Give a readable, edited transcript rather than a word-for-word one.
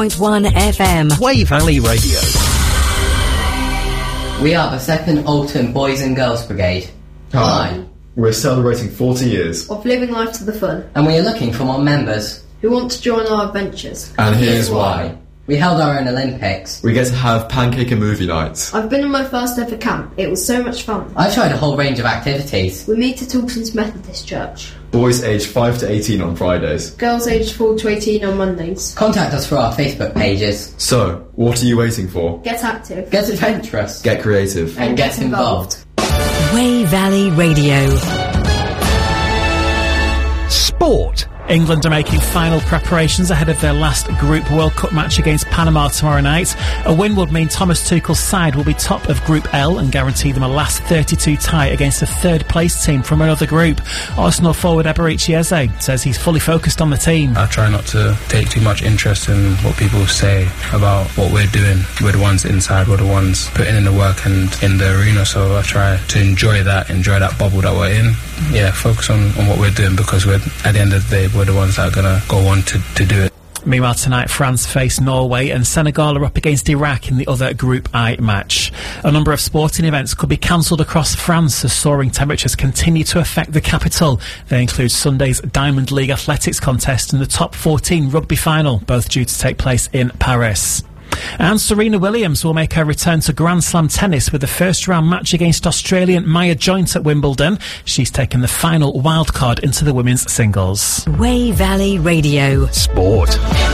1 FM. Wey Valley Radio. We are the 2nd Alton Boys and Girls Brigade. Hi. We're celebrating 40 years of living life to the full. And we are looking for more members who want to join our adventures. And here's why. We held our own Olympics. We get to have pancake and movie nights. I've been on my first ever camp. It was so much fun. I tried a whole range of activities. We meet at Alton's Methodist Church. Boys aged 5 to 18 on Fridays. Girls aged 4 to 18 on Mondays. Contact us through our Facebook pages. So, what are you waiting for? Get active. Get adventurous. Get creative. And get involved. Wey Valley Radio. Sport. England are making final preparations ahead of their last Group World Cup match against Panama tomorrow night. A win would mean Thomas Tuchel's side will be top of Group L and guarantee them a last 32 tie against a third-place team from another group. Arsenal forward Eberechi Eze says he's fully focused on the team. I try not to take too much interest in what people say about what we're doing. We're the ones inside, we're the ones putting in the work and in the arena, so I try to enjoy that bubble that we're in. Yeah, focus on what we're doing, because we're, at the end of the day, we're the ones that are going to go on to do it. Meanwhile, tonight France face Norway and Senegal are up against Iraq in the other Group I match. A number of sporting events could be cancelled across France as soaring temperatures continue to affect the capital. They include Sunday's Diamond League athletics contest and the top 14 rugby final, both due to take place in Paris. And Serena Williams will make her return to Grand Slam tennis with the first round match against Australian Maya Joint at Wimbledon. She's taken the final wildcard into the women's singles. Wey Valley Radio. Sport.